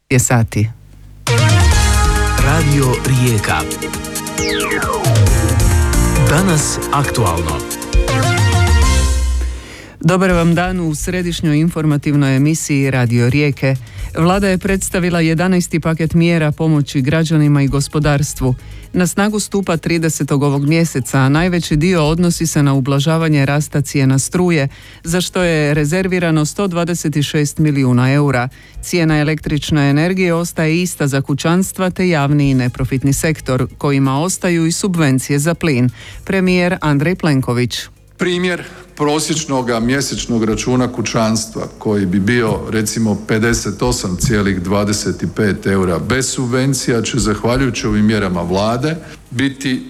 je sati. Radio Rijeka. Danas aktualno. Dobar vam dan u središnjoj informativnoj emisiji Radio Rijeke. Vlada je predstavila 11. paket mjera pomoći građanima i gospodarstvu. Na snagu stupa 30. ovog mjeseca, a najveći dio odnosi se na ublažavanje rasta cijena struje, za što je rezervirano 126 milijuna eura. Cijena električne energije ostaje ista za kućanstva te javni i neprofitni sektor, kojima ostaju i subvencije za plin. Premijer Andrej Plenković. Primjer prosječnog mjesečnog računa kućanstva koji bi bio recimo 58,25 eura bez subvencija će zahvaljujući ovim mjerama vlade biti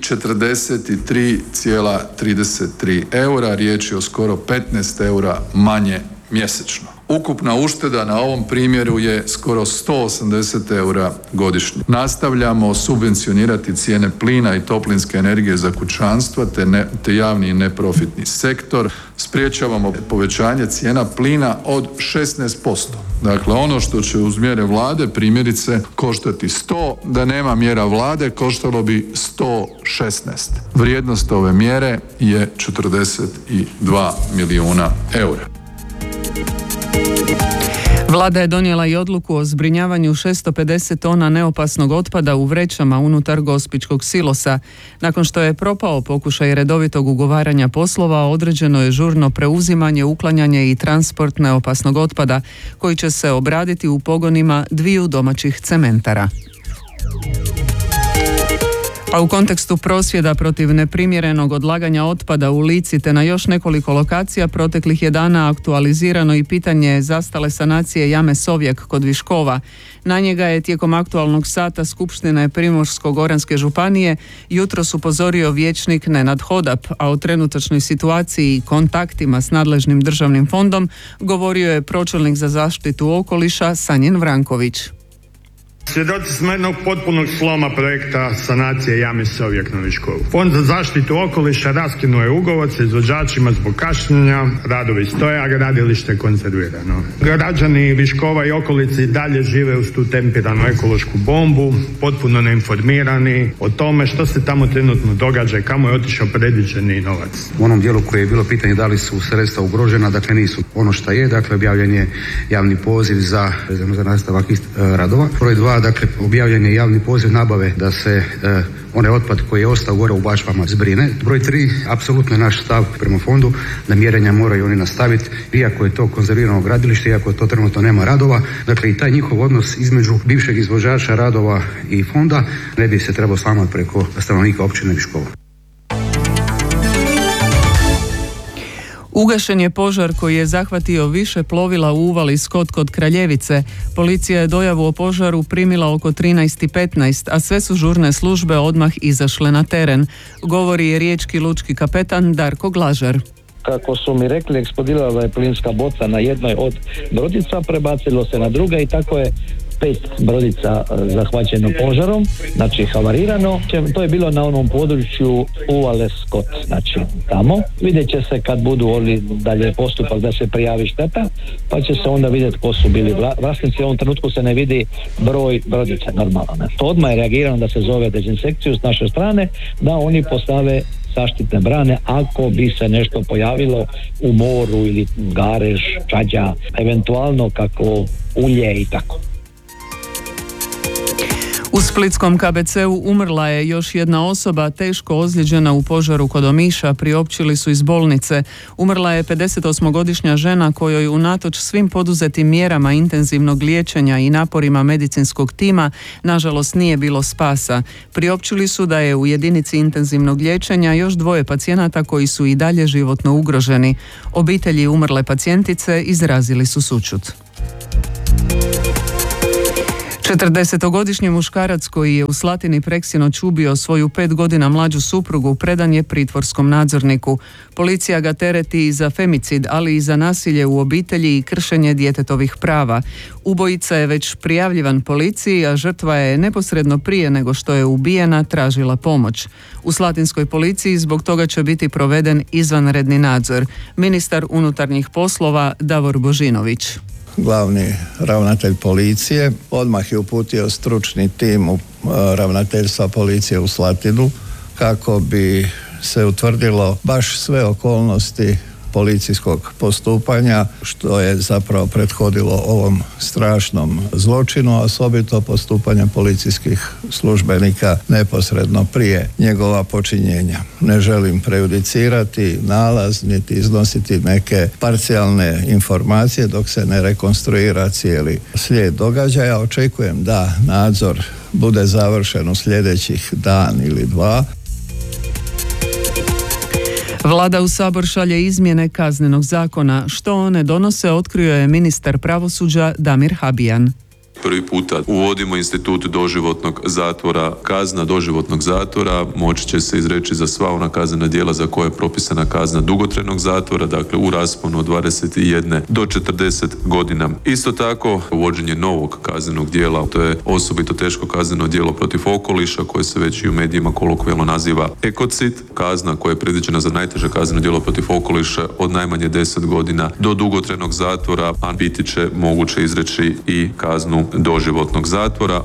43,33 eura, riječ je o skoro 15 eura manje mjesečno. Ukupna ušteda na ovom primjeru je skoro 180 eura godišnje. Nastavljamo subvencionirati cijene plina i toplinske energije za kućanstva te javni i neprofitni sektor. Spriječavamo povećanje cijena plina od 16%. Dakle, ono što će uz mjere vlade primjerice koštati 100, da nema mjera vlade koštalo bi 116. Vrijednost ove mjere je 42 milijuna eura. Vlada je donijela i odluku o zbrinjavanju 650 tona neopasnog otpada u vrećama unutar gospićkog silosa. Nakon što je propao pokušaj redovitog ugovaranja poslova, određeno je žurno preuzimanje, uklanjanje i transport neopasnog otpada, koji će se obraditi u pogonima 2 domaćih cementara. A u kontekstu prosvjeda protiv neprimjerenog odlaganja otpada u Lici te na još nekoliko lokacija proteklih je dana aktualizirano i pitanje zastale sanacije jame Sovjak kod Viškova. Na njega je tijekom aktualnog sata Skupštine Primorsko-goranske županije jutros upozorio vijećnik Nenad Hodap, a o trenutačnoj situaciji i kontaktima s nadležnim državnim fondom govorio je pročelnik za zaštitu okoliša Sanjin Vranković. Svjedoci smo jednog potpunog sloma projekta sanacije jame Sovjak na Viškovu. Fond za zaštitu okoliša raskinuo je ugovor sa izvođačima zbog kašnjenja, radovi stoje, a gradilište je konzervirano. Građani Viškova i okolici dalje žive uz tu tempiranu ekološku bombu, potpuno neinformirani o tome što se tamo trenutno događa i kamo je otišao predviđeni novac. U onom dijelu koje je bilo pitanje da li su sredstva ugrožena, dakle nisu. Ono što je, dakle objavljen je javni poziv za nastavak radova. Broj 2, dakle, objavljen je javni poziv nabave da se onaj otpad koji je ostao gore u bačvama zbrine. Broj 3, apsolutno je naš stav prema fondu da mjerenja moraju oni nastaviti, iako je to konzervirano gradilište, iako to trenutno nema radova. Dakle, i taj njihov odnos između bivšeg izvođača radova i fonda ne bi se trebao slamati preko stanovnika općine Viškova. Ugašen je požar koji je zahvatio više plovila u uvali Skot kod Kraljevice. Policija je dojavu o požaru primila oko 13:15, a sve su žurne službe odmah izašle na teren, govori riječki lučki kapetan Darko Glažar. Kako su mi rekli, eksplodirala je plinska boca na jednoj od brodica, prebacilo se na druga i tako je 5 brodica zahvaćeno požarom, znači havarirano. To je bilo na onom području uvale Skot, znači tamo. Vidjet će se kad budu ovdje dalje postupak da se prijavi šteta, pa će se onda vidjeti ko su bili vlasnici. U ovom trenutku se ne vidi broj brodica, normalno. Ne. To odmah je reagirano da se zove dezinsekciju s naše strane, da oni postave zaštitne brane ako bi se nešto pojavilo u moru ili garež, čađa, eventualno kako ulje i tako. U splitskom KBC-u umrla je još jedna osoba teško ozlijeđena u požaru kod Omiša, priopćili su iz bolnice. Umrla je 58-godišnja žena kojoj unatoč svim poduzetim mjerama intenzivnog liječenja i naporima medicinskog tima nažalost nije bilo spasa. Priopćili su da je u jedinici intenzivnog liječenja još 2 pacijenata koji su i dalje životno ugroženi. Obitelji umrle pacijentice izrazili su sućut. 40-godišnji muškarac koji je u Slatini preksinoć ubio svoju 5 godina mlađu suprugu predan je pritvorskom nadzorniku. Policija ga tereti i za femicid, ali i za nasilje u obitelji i kršenje djetetovih prava. Ubojica je već prijavljivan policiji, a žrtva je neposredno prije nego što je ubijena tražila pomoć. U slatinskoj policiji zbog toga će biti proveden izvanredni nadzor. Ministar unutarnjih poslova Davor Božinović. glavni ravnatelj policije. Odmah je uputio stručni tim u ravnateljstva policije u Slatinu kako bi se utvrdilo baš sve okolnosti policijskog postupanja, što je zapravo prethodilo ovom strašnom zločinu, osobito postupanja policijskih službenika neposredno prije njegova počinjenja. Ne želim prejudicirati nalaz niti iznositi neke parcijalne informacije dok se ne rekonstruira cijeli slijed događaja. Očekujem da nadzor bude završen u sljedećih dan ili dva. Vlada u Sabor šalje izmjene Kaznenog zakona. Što one donose, otkrio je ministar pravosuđa Damir Habijan. Prvi puta uvodimo institut doživotnog zatvora. Kazna doživotnog zatvora moći će se izreći za sva ona kaznena djela za koje je propisana kazna dugotrajnog zatvora, dakle u rasponu od 21 do 40 godina. Isto tako, uvođenje novog kaznenog djela, to je osobito teško kazneno djelo protiv okoliša, koje se već i u medijima kolokvijalno naziva ekocid. Kazna koja je predviđena za najteže kazneno djelo protiv okoliša od najmanje 10 godina do dugotrajnog zatvora, a biti će moguće izreći i kaznu doživotnog zatvora.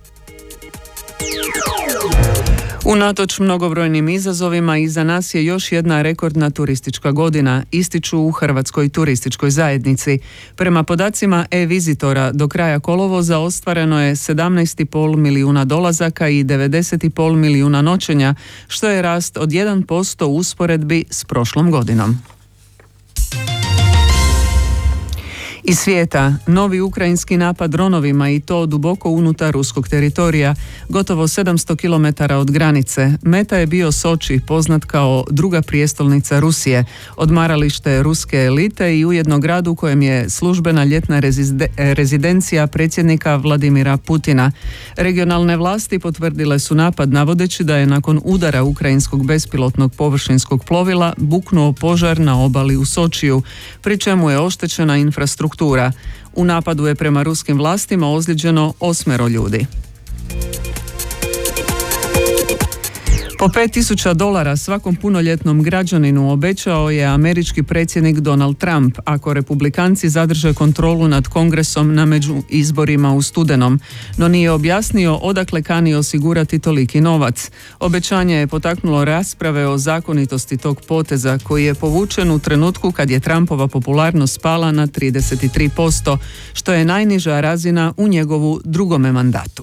Unatoč mnogobrojnim izazovima iza nas je još jedna rekordna turistička godina, ističu u Hrvatskoj turističkoj zajednici. Prema podacima e-vizitora do kraja kolovoza ostvareno je 17,5 milijuna dolazaka i 90,5 milijuna noćenja, što je rast od 1% u usporedbi s prošlom godinom. Iz svijeta, novi ukrajinski napad dronovima i to duboko unutar ruskog teritorija, gotovo 700 km od granice. Meta je bio Soči, poznat kao druga prijestolnica Rusije, odmaralište ruske elite i ujedno grad u kojem je službena ljetna rezidencija predsjednika Vladimira Putina. Regionalne vlasti potvrdile su napad navodeći da je nakon udara ukrajinskog bespilotnog površinskog plovila buknuo požar na obali u Sočiju, pri čemu je oštećena infrastruktura. U napadu je prema ruskim vlastima ozlijeđeno 8 ljudi. Po $5.000 svakom punoljetnom građaninu obećao je američki predsjednik Donald Trump ako republikanci zadrže kontrolu nad Kongresom na međuizborima u studenom, no nije objasnio odakle kani osigurati toliki novac. Obećanje je potaknulo rasprave o zakonitosti tog poteza koji je povučen u trenutku kad je Trumpova popularnost pala na 33%, što je najniža razina u njegovu drugome mandatu.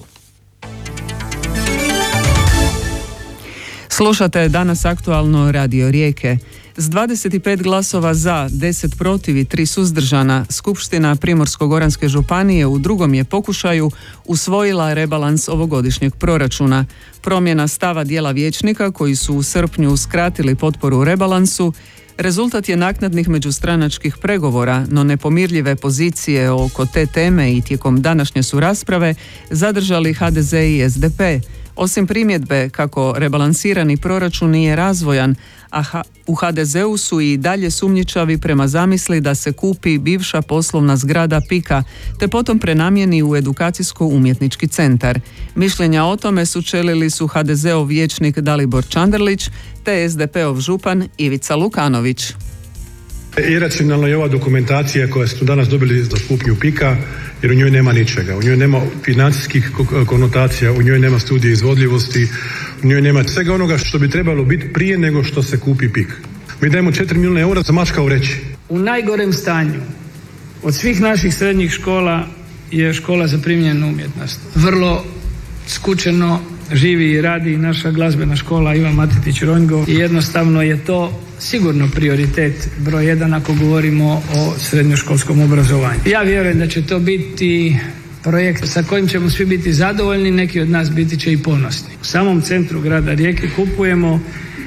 Slušate danas aktualno Radio Rijeke. S 25 glasova za, 10 protiv i 3 suzdržana, Skupština Primorsko-goranske županije u drugom je pokušaju usvojila rebalans ovogodišnjeg proračuna. Promjena stava dijela vijećnika koji su u srpnju uskratili potporu rebalansu rezultat je naknadnih međustranačkih pregovora, no nepomirljive pozicije oko te teme i tijekom današnje su rasprave zadržali HDZ i SDP. Osim primjedbe kako rebalansirani proračun nije razvojan, a u HDZ-u su i dalje sumnjičavi prema zamisli da se kupi bivša poslovna zgrada PIK-a, te potom prenamijeni u edukacijsko-umjetnički centar. Mišljenja o tome sučelili su HDZ-ov vijećnik Dalibor Čanderlić, te SDP-ov župan Ivica Lukanović. Iracionalna je ova dokumentacija koja smo danas dobili za kupnju PIK-a, jer u njoj nema ničega. U njoj nema financijskih konotacija, u njoj nema studije izvodljivosti, u njoj nema svega onoga što bi trebalo biti prije nego što se kupi PIK. Mi dajemo 4 milijuna eura za mačka u vreći. U najgorem stanju od svih naših srednjih škola je škola za primjenu umjetnost. Vrlo skučeno živi i radi naša glazbena škola Ivan Matetić Ronjgo i jednostavno je to sigurno prioritet broj 1 ako govorimo o srednjoškolskom obrazovanju. Ja vjerujem da će to biti projekt sa kojim ćemo svi biti zadovoljni, neki od nas biti će i ponosni. U samom centru grada Rijeke kupujemo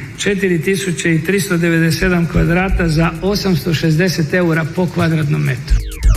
4397 kvadrata za 860 eura po kvadratnom metru.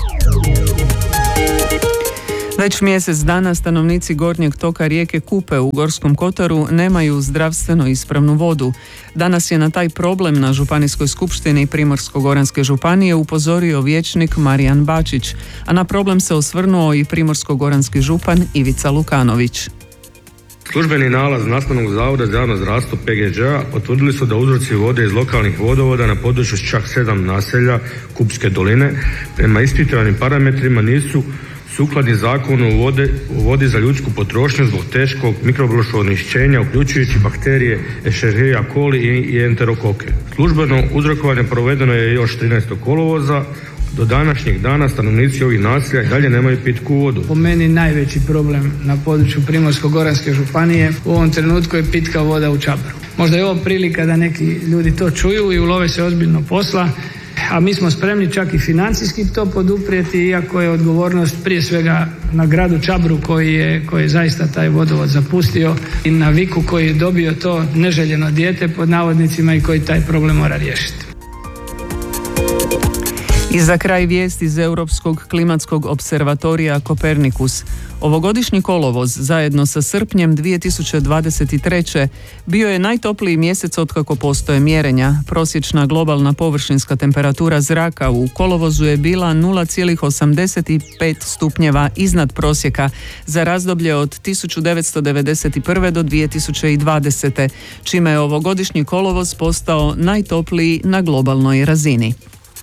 Već mjesec dana stanovnici gornjeg toka rijeke Kupe u Gorskom kotaru nemaju zdravstveno ispravnu vodu. Danas je na taj problem na Županijskoj skupštini Primorsko-goranske županije upozorio vijećnik Marijan Bačić, a na problem se osvrnuo i primorsko-goranski župan Ivica Lukanović. Službeni nalaz Nastavnog zavoda za javno zdravstvo PGŽ-a potvrdili su da uzroci vode iz lokalnih vodovoda na području čak 7 naselja Kupske doline prema ispitovanim parametrima nisu sukladni zakonu o vodi za ljudsku potrošnju zbog teškog mikrobiološkog onečišćenja uključujući bakterije Escherichia coli i enterokoke. Službeno uzrokovanje provedeno je još 13. kolovoza. Do današnjeg dana stanovnici ovih naselja i dalje nemaju pitku vodu. Po meni najveći problem na području Primorsko-goranske županije u ovom trenutku je pitka voda u Čabru. Možda je ovo prilika da neki ljudi to čuju i ulove se ozbiljno posla, a mi smo spremni čak i financijski to poduprijeti, iako je odgovornost prije svega na gradu Čabru koji je zaista taj vodovod zapustio i na Viku koji je dobio to neželjeno dijete pod navodnicima i koji taj problem mora riješiti. I za kraj vijest iz Europskog klimatskog observatorija Kopernikus. Ovogodišnji kolovoz zajedno sa srpnjem 2023. bio je najtopliji mjesec otkako postoje mjerenja. Prosječna globalna površinska temperatura zraka u kolovozu je bila 0,85 stupnjeva iznad prosjeka za razdoblje od 1991. do 2020. čime je ovogodišnji kolovoz postao najtopliji na globalnoj razini.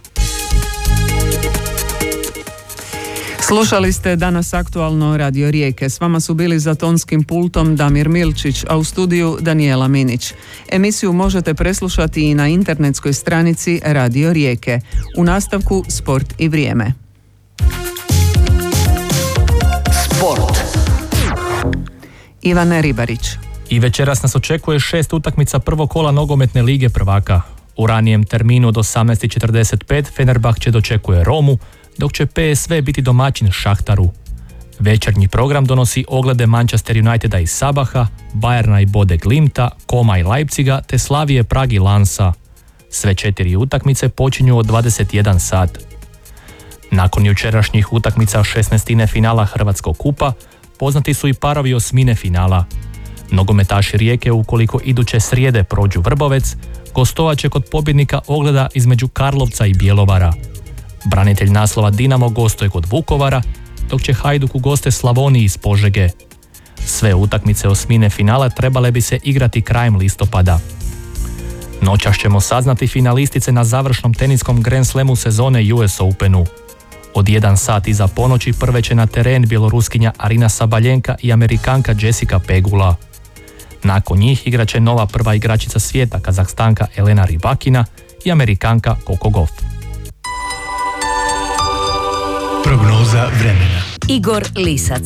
Slušali ste Danas aktualno Radio Rijeke. S vama su bili za tonskim pultom Damir Milčić, a u studiju Danijela Minić. Emisiju možete preslušati i na internetskoj stranici Radio Rijeke. U nastavku Sport i vrijeme. Sport. Ivana Ribarić. I večeras nas očekuje 6 utakmica prvog kola nogometne lige prvaka. U ranijem terminu od 18:45 Fenerbahče dočekuje Romu, dok će PSV biti domaćin Šahtaru. Večernji program donosi oglede Manchester Uniteda i Sabaha, Bayerna i Bode Glimta, Koma i Leipziga te Slavije Prag i Lansa. Sve 4 utakmice počinju od 21 sat. Nakon jučerašnjih utakmica 16. finala Hrvatskog kupa, poznati su i parovi osmine finala. Nogometaši Rijeke, ukoliko iduće srijede prođu Vrbovec, gostovat će kod pobjednika ogleda između Karlovca i Bjelovara. Branitelj naslova Dinamo gostuje kod Vukovara, dok će Hajduk u goste Slavoniji iz Požege. Sve utakmice osmine finala trebale bi se igrati krajem listopada. Noćas ćemo saznati finalistice na završnom teniskom Grand Slamu sezone US Openu. Od 1 sat iza ponoći prve će na teren bjeloruskinja Arina Sabaljenka i Amerikanka Jessica Pegula. Nakon njih igraće nova prva igračica svijeta, Kazahstanka Elena Rybakina i Amerikanka Coco Gauff. Prognoza vremena. Igor Lisac.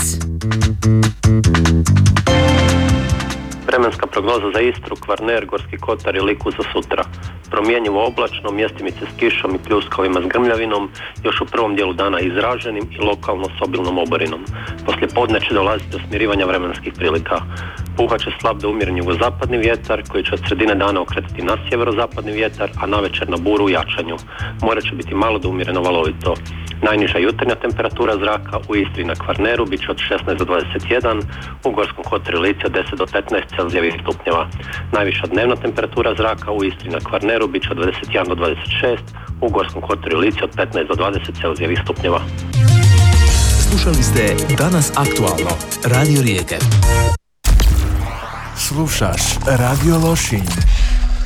Vremenska prognoza za Istru, Kvarner, Gorski kotar i Liku za sutra. Promjenjivo oblačno, mjestimice s kišom i pljuskovima s grmljavinom, još u prvom dijelu dana izraženim i lokalno s obilnom oborinom. Poslije podne će dolaziti do smirivanja vremenskih prilika. Puhat će slab do umjeren jugozapadni vjetar koji će od sredine dana okretati na sjeverozapadni vjetar, a navečer na buru u jačanju. More će biti malo do umjereno valovito. Najniža jutarnja temperatura zraka u Istri na Kvarneru bit će od 16 do 21, u Gorskom kotaru i Lici od 10 do 15 Celzijevih stupnjeva. Najviša dnevna temperatura zraka u Istri na Kvarneru bit će od 21 do 26, u Gorskom kotaru i Lici od 15 do 20 Celzijevih stupnjeva. Slušali ste Danas aktualno. Radio Rijeke. Slušaš Radio Lošinj.